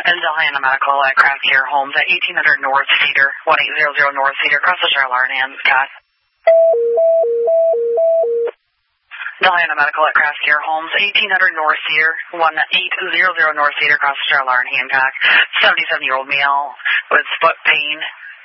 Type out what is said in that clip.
And Delhana Medical at Craft Care Homes at 1800 North Cedar, 1800 North Cedar, across the Charlotte and Scott. Delhana Medical at Craft Care Homes, 1800 North Cedar, 1800 North Cedar, across the Charlotte and Hancock. 77-year-old male with foot pain